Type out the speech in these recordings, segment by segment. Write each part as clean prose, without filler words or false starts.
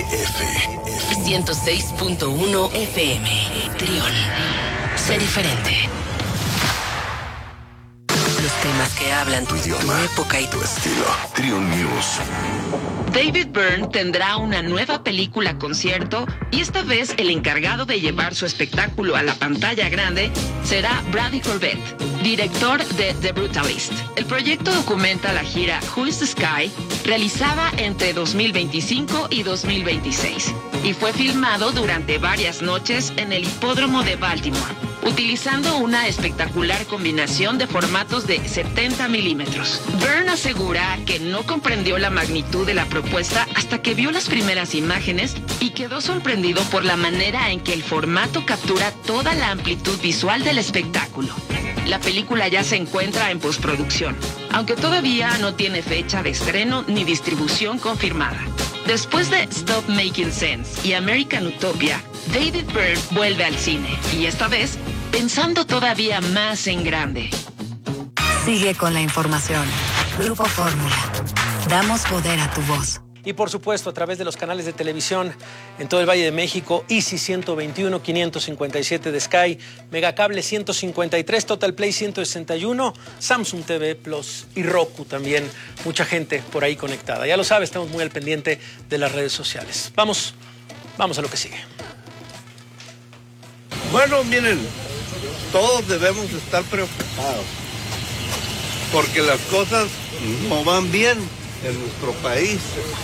106.1 FM. Trión. Sé diferente. Los temas que hablan tu idioma, tu época y tu estilo. Trión News. David Byrne tendrá una nueva película concierto y esta vez el encargado de llevar su espectáculo a la pantalla grande será Brady Corbett, director de The Brutalist. El proyecto documenta la gira Who is the Sky, realizada entre 2025 y 2026, y fue filmado durante varias noches en el hipódromo de Baltimore, utilizando una espectacular combinación de formatos de 70 milímetros. Byrne asegura que no comprendió la magnitud de la propuesta hasta que vio las primeras imágenes y quedó sorprendido por la manera en que el formato captura toda la amplitud visual del espectáculo. La película ya se encuentra en postproducción, aunque todavía no tiene fecha de estreno ni distribución confirmada. Después de Stop Making Sense y American Utopia, David Byrne vuelve al cine, y esta vez pensando todavía más en grande. Sigue con la información. Grupo Fórmula. Damos poder a tu voz. Y por supuesto, a través de los canales de televisión en todo el Valle de México, Easy 121, 557 de Sky, Megacable 153, Total Play 161, Samsung TV Plus y Roku también. Mucha gente por ahí conectada. Ya lo sabe, estamos muy al pendiente de las redes sociales. Vamos a lo que sigue. Bueno, miren, todos debemos estar preocupados porque las cosas no van bien en nuestro país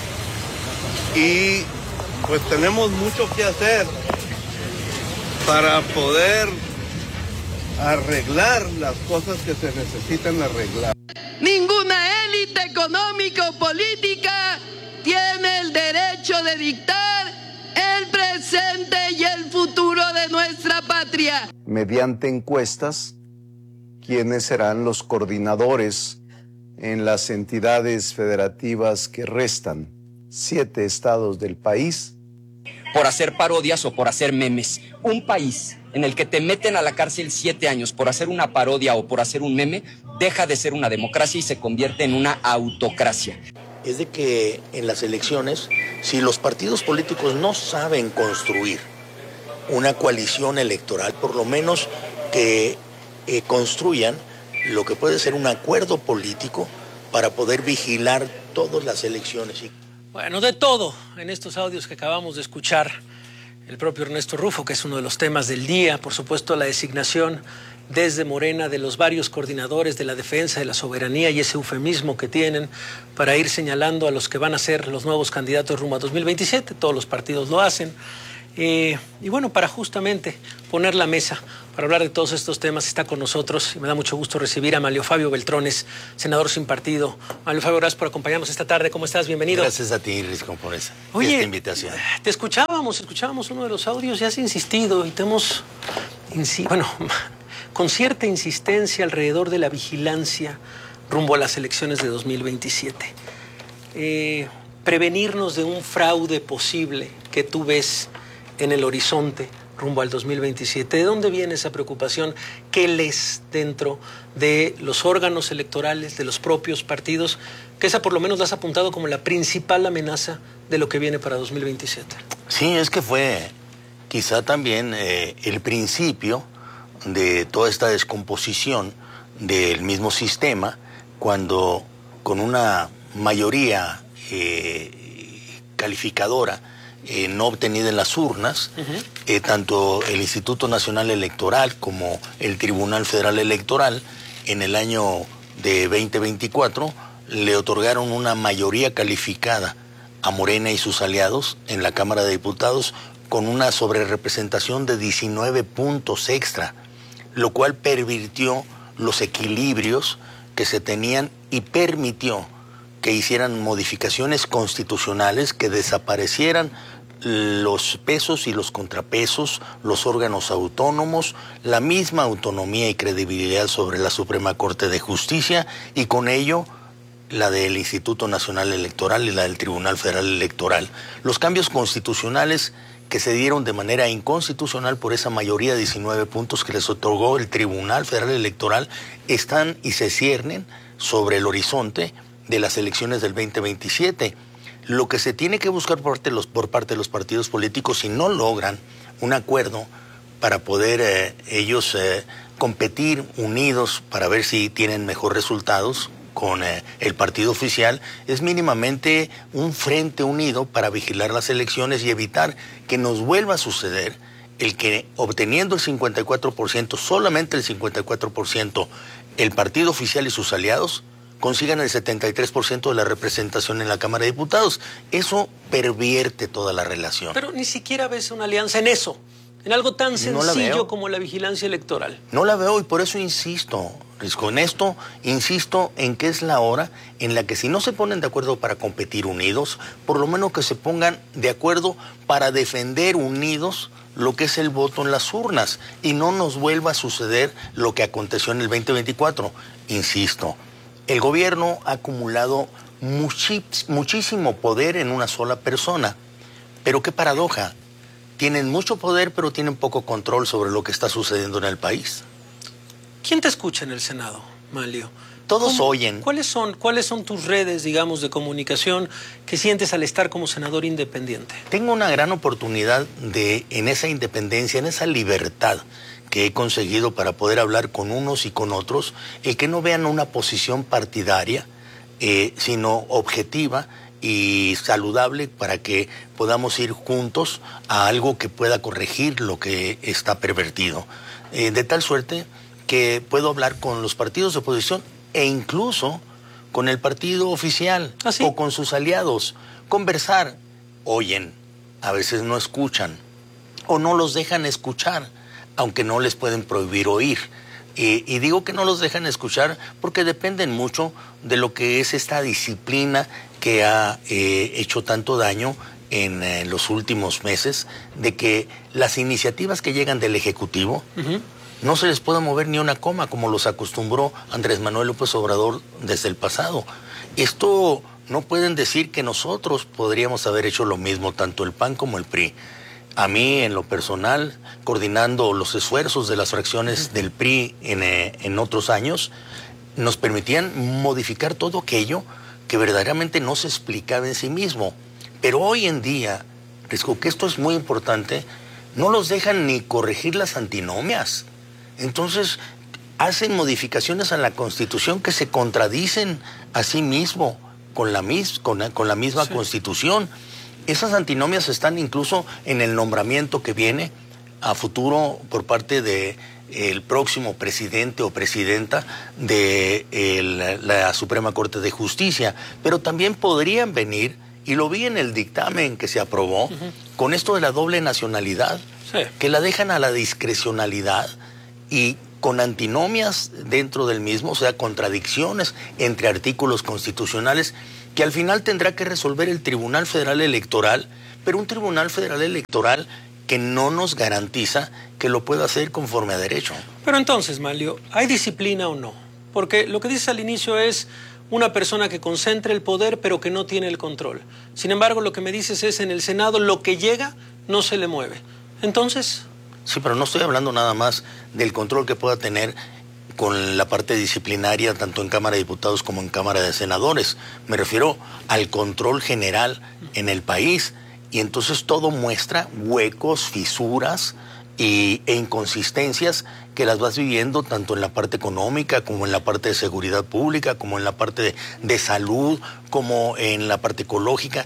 y pues tenemos mucho que hacer para poder arreglar las cosas que se necesitan arreglar. Ninguna élite económico-política tiene el derecho de dictar el presente y el futuro de nuestra patria. Mediante encuestas, ¿quiénes serán los coordinadores en las entidades federativas que restan? 7 estados del país. Por hacer parodias o por hacer memes. Un país en el que te meten a la cárcel 7 años por hacer una parodia o por hacer un meme, deja de ser una democracia y se convierte en una autocracia. Es de que en las elecciones, si los partidos políticos no saben construir una coalición electoral, por lo menos que construyan lo que puede ser un acuerdo político para poder vigilar todas las elecciones. Bueno, de todo en estos audios que acabamos de escuchar, el propio Ernesto Rufo, que es uno de los temas del día, por supuesto la designación desde Morena de los varios coordinadores de la defensa de la soberanía y ese eufemismo que tienen para ir señalando a los que van a ser los nuevos candidatos rumbo a 2027, todos los partidos lo hacen. Y bueno, para justamente poner la mesa, para hablar de todos estos temas, está con nosotros, y me da mucho gusto recibir a Manlio Fabio Beltrones, senador sin partido. Manlio Fabio, gracias por acompañarnos esta tarde. ¿Cómo estás? Bienvenido. Gracias a ti, Risco, por esta invitación. Te escuchábamos uno de los audios y has insistido, y te hemos, con cierta insistencia alrededor de la vigilancia rumbo a las elecciones de 2027. Prevenirnos de un fraude posible que tú ves en el horizonte rumbo al 2027. ¿De dónde viene esa preocupación? ¿Qué lees dentro de los órganos electorales, de los propios partidos? Que esa por lo menos la has apuntado como la principal amenaza de lo que viene para 2027. Sí, es que fue quizá también el principio de toda esta descomposición del mismo sistema, cuando con una mayoría calificadora no obtenida en las urnas, tanto el Instituto Nacional Electoral como el Tribunal Federal Electoral en el año de 2024 le otorgaron una mayoría calificada a Morena y sus aliados en la Cámara de Diputados con una sobrerepresentación de 19 puntos extra, lo cual pervirtió los equilibrios que se tenían y permitió que hicieran modificaciones constitucionales, que desaparecieran los pesos y los contrapesos, los órganos autónomos, la misma autonomía y credibilidad sobre la Suprema Corte de Justicia, y con ello la del Instituto Nacional Electoral y la del Tribunal Federal Electoral. Los cambios constitucionales que se dieron de manera inconstitucional por esa mayoría de 19 puntos que les otorgó el Tribunal Federal Electoral están y se ciernen sobre el horizonte de las elecciones del 2027. Lo que se tiene que buscar por parte de los partidos políticos, si no logran un acuerdo para poder ellos competir unidos para ver si tienen mejores resultados con el partido oficial, es mínimamente un frente unido para vigilar las elecciones y evitar que nos vuelva a suceder el que obteniendo el 54%, solamente el 54%, el partido oficial y sus aliados consigan el 73% de la representación en la Cámara de Diputados. Eso pervierte toda la relación. Pero ni siquiera ves una alianza en eso, en algo tan sencillo como la vigilancia electoral. No la veo y por eso insisto, Risco, en esto, insisto en que es la hora en la que si no se ponen de acuerdo para competir unidos, por lo menos que se pongan de acuerdo para defender unidos lo que es el voto en las urnas y no nos vuelva a suceder lo que aconteció en el 2024. Insisto, el gobierno ha acumulado muchísimo poder en una sola persona, pero qué paradoja, tienen mucho poder pero tienen poco control sobre lo que está sucediendo en el país. ¿Quién te escucha en el Senado, Manlio? Todos oyen. ¿Cuáles son tus redes, digamos, de comunicación que sientes al estar como senador independiente? Tengo una gran oportunidad en esa independencia, en esa libertad que he conseguido para poder hablar con unos y con otros, el que no vean una posición partidaria, sino objetiva y saludable para que podamos ir juntos a algo que pueda corregir lo que está pervertido. De tal suerte que puedo hablar con los partidos de oposición e incluso con el partido oficial o con sus aliados, conversar, oyen, a veces no escuchan o no los dejan escuchar, aunque no les pueden prohibir oír. Y digo que no los dejan escuchar porque dependen mucho de lo que es esta disciplina que ha hecho tanto daño en los últimos meses, de que las iniciativas que llegan del Ejecutivo no se les puede mover ni una coma, como los acostumbró Andrés Manuel López Obrador desde el pasado. Esto no pueden decir que nosotros podríamos haber hecho lo mismo, tanto el PAN como el PRI. A mí, en lo personal, coordinando los esfuerzos de las fracciones del PRI en otros años, nos permitían modificar todo aquello que verdaderamente no se explicaba en sí mismo. Pero hoy en día, Risco, que esto es muy importante, no los dejan ni corregir las antinomias. Entonces, hacen modificaciones a la Constitución que se contradicen a sí mismo con la misma Constitución. Esas antinomias están incluso en el nombramiento que viene a futuro por parte de el próximo presidente o presidenta de la Suprema Corte de Justicia, pero también podrían venir, y lo vi en el dictamen que se aprobó, con esto de la doble nacionalidad, que la dejan a la discrecionalidad y con antinomias dentro del mismo, o sea, contradicciones entre artículos constitucionales que al final tendrá que resolver el Tribunal Federal Electoral, pero un Tribunal Federal Electoral que no nos garantiza que lo pueda hacer conforme a derecho. Pero entonces, Manlio, ¿hay disciplina o no? Porque lo que dices al inicio es una persona que concentra el poder pero que no tiene el control. Sin embargo, lo que me dices es en el Senado lo que llega no se le mueve. Entonces... Sí, pero no estoy hablando nada más del control que pueda tener con la parte disciplinaria tanto en Cámara de Diputados como en Cámara de Senadores. Me refiero al control general en el país. Y entonces todo muestra huecos, fisuras e inconsistencias que las vas viviendo tanto en la parte económica como en la parte de seguridad pública, como en la parte de salud, como en la parte ecológica.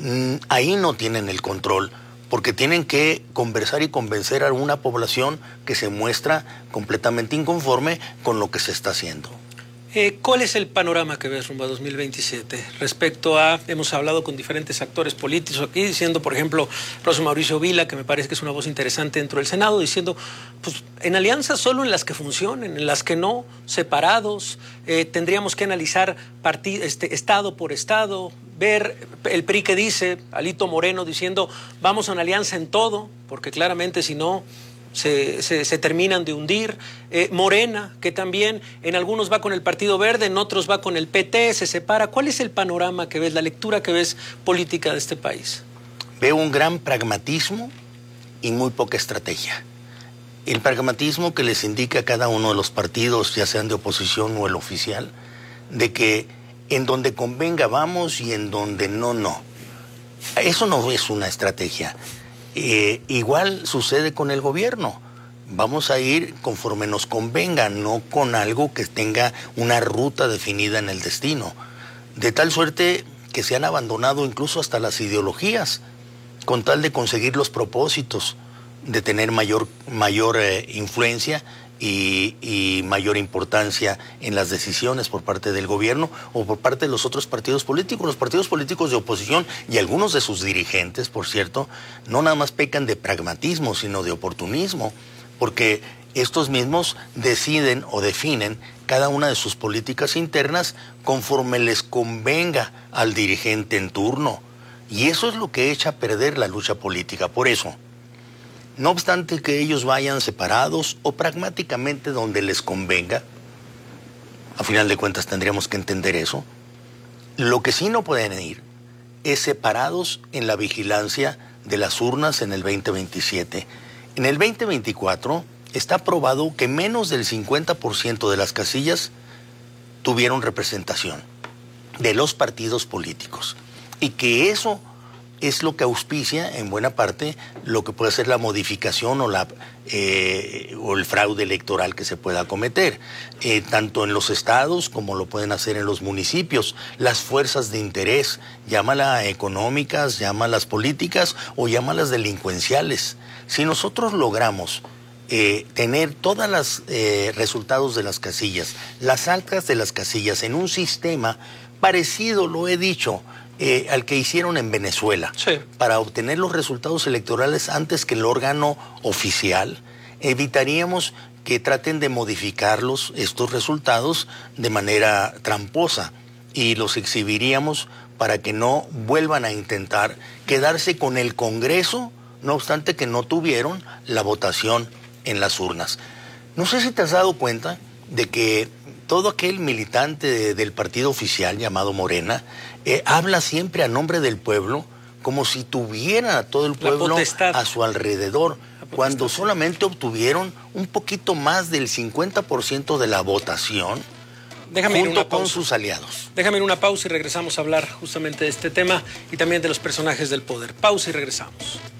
Ahí no tienen el control, porque tienen que conversar y convencer a una población que se muestra completamente inconforme con lo que se está haciendo. ¿Cuál es el panorama que ves rumbo a 2027 respecto a, hemos hablado con diferentes actores políticos aquí, diciendo, por ejemplo, Rosa Mauricio Vila, que me parece que es una voz interesante dentro del Senado, diciendo, pues en alianzas solo en las que funcionen, en las que no, separados, tendríamos que analizar estado por estado, ver el PRI que dice, Alito Moreno diciendo, vamos a una alianza en todo, porque claramente si no... Se terminan de hundir. Morena, que también en algunos va con el Partido Verde, en otros va con el PT, se separa. ¿Cuál es el panorama que ves, la lectura que ves política de este país? Veo un gran pragmatismo y muy poca estrategia. El pragmatismo que les indica a cada uno de los partidos, ya sean de oposición o el oficial, de que en donde convenga vamos y en donde no, no. Eso no es una estrategia. Igual sucede con el gobierno. Vamos a ir conforme nos convenga, no con algo que tenga una ruta definida en el destino. De tal suerte que se han abandonado incluso hasta las ideologías, con tal de conseguir los propósitos, de tener mayor influencia y mayor importancia en las decisiones por parte del gobierno o por parte de los otros partidos políticos. Los partidos políticos de oposición y algunos de sus dirigentes, por cierto, no nada más pecan de pragmatismo, sino de oportunismo, porque estos mismos deciden o definen cada una de sus políticas internas conforme les convenga al dirigente en turno. Y eso es lo que echa a perder la lucha política. Por eso, no obstante que ellos vayan separados o pragmáticamente donde les convenga, a final de cuentas tendríamos que entender eso, lo que sí no pueden ir es separados en la vigilancia de las urnas en el 2027. En el 2024 está probado que menos del 50% de las casillas tuvieron representación de los partidos políticos y que eso es lo que auspicia en buena parte lo que puede ser la modificación o el fraude electoral que se pueda cometer, tanto en los estados como lo pueden hacer en los municipios. Las fuerzas de interés, llámalas económicas, llámalas políticas o llámalas delincuenciales. Si nosotros logramos tener todos los resultados de las casillas, las actas de las casillas en un sistema parecido, lo he dicho, al que hicieron en Venezuela, sí, para obtener los resultados electorales antes que el órgano oficial, evitaríamos que traten de modificarlos, estos resultados, de manera tramposa, y los exhibiríamos para que no vuelvan a intentar quedarse con el Congreso, no obstante que no tuvieron la votación en las urnas. No sé si te has dado cuenta de que todo aquel militante del partido oficial llamado Morena habla siempre a nombre del pueblo, como si tuviera a todo el pueblo a su alrededor, cuando solamente obtuvieron un poquito más del 50% de la votación junto con sus aliados. Déjame ir una pausa y regresamos a hablar justamente de este tema y también de los personajes del poder. Pausa y regresamos.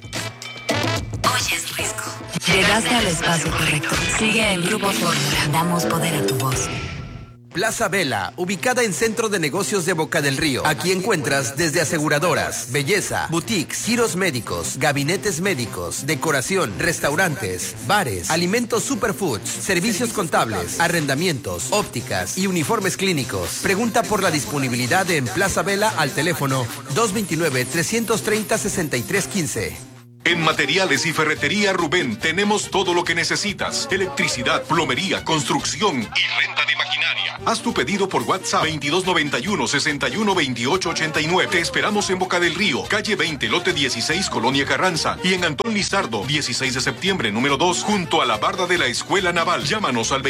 Oyes Risco. Llegaste al espacio correcto. Sigue en Grupo Fórmula. Damos poder a tu voz. Plaza Vela, ubicada en Centro de Negocios de Boca del Río. Aquí encuentras desde aseguradoras, belleza, boutiques, giros médicos, gabinetes médicos, decoración, restaurantes, bares, alimentos superfoods, servicios contables, arrendamientos, ópticas y uniformes clínicos. Pregunta por la disponibilidad en Plaza Vela al teléfono 229-330-6315. En Materiales y Ferretería Rubén tenemos todo lo que necesitas. Electricidad, plomería, construcción y renta de maquinaria. Haz tu pedido por WhatsApp 2291-612889. Te esperamos en Boca del Río, calle 20, lote 16, Colonia Carranza. Y en Antón Lizardo, 16 de septiembre, número 2, junto a la barda de la Escuela Naval. Llámanos al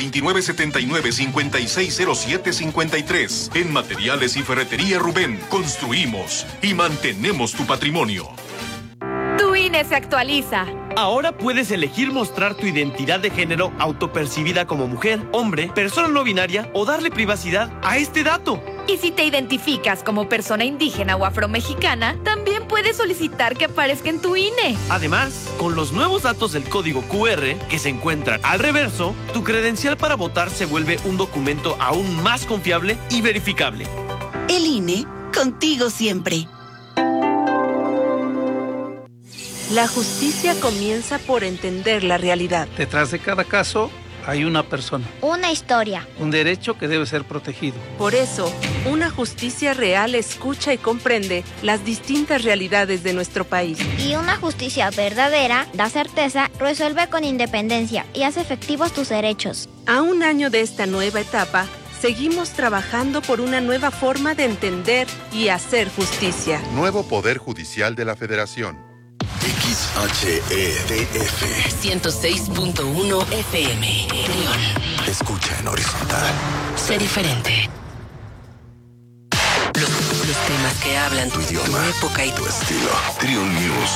2979-560753. En Materiales y Ferretería Rubén, construimos y mantenemos tu patrimonio. Tu INE se actualiza. Ahora puedes elegir mostrar tu identidad de género autopercibida como mujer, hombre, persona no binaria o darle privacidad a este dato. Y si te identificas como persona indígena o afromexicana, también puedes solicitar que aparezca en tu INE. Además, con los nuevos datos del código QR que se encuentran al reverso, tu credencial para votar se vuelve un documento aún más confiable y verificable. El INE, contigo siempre. La justicia comienza por entender la realidad. Detrás de cada caso hay una persona. Una historia. Un derecho que debe ser protegido. Por eso, una justicia real escucha y comprende las distintas realidades de nuestro país. Y una justicia verdadera da certeza, resuelve con independencia y hace efectivos tus derechos. A un año de esta nueva etapa, seguimos trabajando por una nueva forma de entender y hacer justicia. Nuevo Poder Judicial de la Federación. XHEDF 106.1 FM. León. Escucha en horizontal. Sé diferente. Los temas que hablan tu idioma, tu época y tu estilo. Triun News.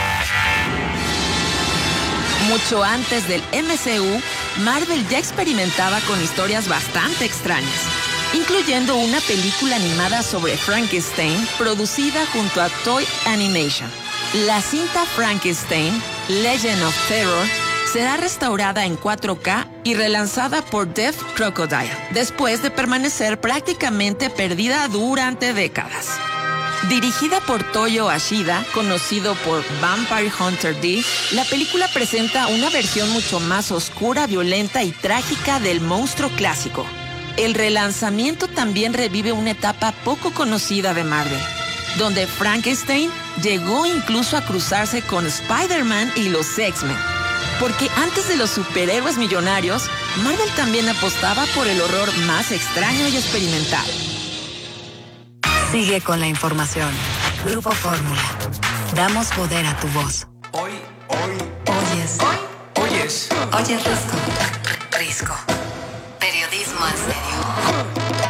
Mucho antes del MCU, Marvel ya experimentaba con historias bastante extrañas. incluyendo una película animada sobre Frankenstein producida junto a Toy Animation. La cinta Frankenstein, Legend of Terror, será restaurada en 4K y relanzada por Deaf Crocodile, después de permanecer prácticamente perdida durante décadas. Dirigida por Toyo Ashida, conocido por Vampire Hunter D, la película presenta una versión mucho más oscura, violenta y trágica del monstruo clásico. El relanzamiento también revive una etapa poco conocida de Marvel, donde Frankenstein llegó incluso a cruzarse con Spider-Man y los X-Men. Porque antes de los superhéroes millonarios, Marvel también apostaba por el horror más extraño y experimental. Sigue con la información. Grupo Fórmula. Damos poder a tu voz. Oyes Risco. Periodismo en serio.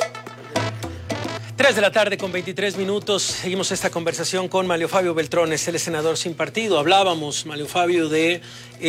3 de la tarde con 23 minutos. Seguimos esta conversación con Manlio Fabio Beltrones, él es senador sin partido. Hablábamos, Manlio Fabio, de,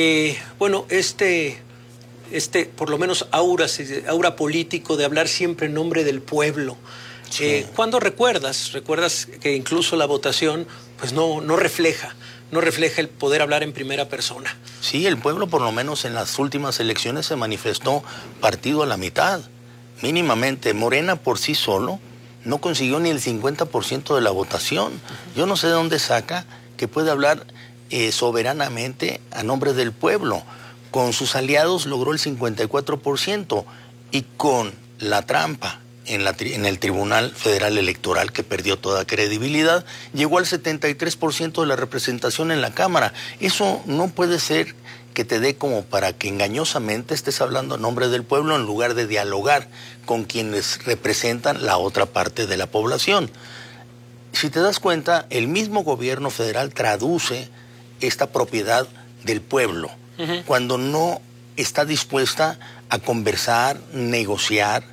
por lo menos aura político de hablar siempre en nombre del pueblo. Sí. ¿Cuándo recuerdas que incluso la votación pues no refleja el poder hablar en primera persona? Sí, el pueblo por lo menos en las últimas elecciones se manifestó partido a la mitad, mínimamente. Morena por sí solo no consiguió ni el 50% de la votación. Yo no sé de dónde saca que puede hablar soberanamente a nombre del pueblo. Con sus aliados logró el 54% y con la trampa en el Tribunal Federal Electoral, que perdió toda credibilidad, llegó al 73% de la representación en la Cámara. Eso no puede ser que te dé como para que engañosamente estés hablando a nombre del pueblo en lugar de dialogar con quienes representan la otra parte de la población. Si te das cuenta, el mismo gobierno federal traduce esta propiedad del pueblo cuando no está dispuesta a conversar, negociar,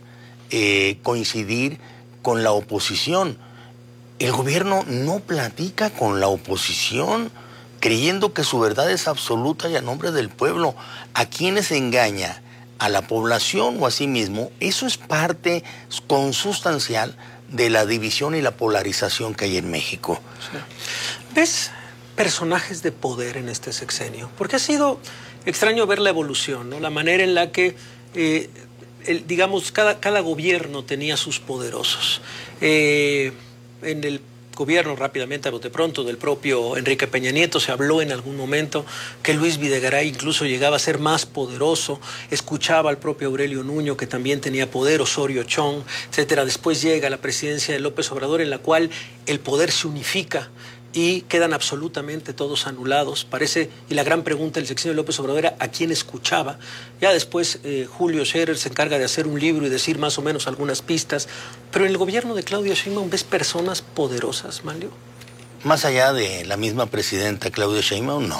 coincidir con la oposición. El gobierno no platica con la oposición, creyendo que su verdad es absoluta y a nombre del pueblo. ¿A quiénes engaña? ¿A la población o a sí mismo? Eso es parte consustancial de la división y la polarización que hay en México. Sí. ¿Ves personajes de poder en este sexenio? Porque ha sido extraño ver la evolución, ¿no? La manera en la que digamos, cada gobierno tenía sus poderosos. En el gobierno, rápidamente, a bote pronto, del propio Enrique Peña Nieto, se habló en algún momento que Luis Videgaray incluso llegaba a ser más poderoso, escuchaba al propio Aurelio Nuño, que también tenía poder, Osorio Chong, etcétera. Después llega la presidencia de López Obrador, en la cual el poder se unifica y quedan absolutamente todos anulados. Parece, y la gran pregunta del sexenio de López Obrador era ¿a quién escuchaba? Ya después Julio Scherer se encarga de hacer un libro y decir más o menos algunas pistas, pero en el gobierno de Claudia Sheinbaum ¿ves personas poderosas, Manlio? Más allá de la misma presidenta Claudia Sheinbaum, no.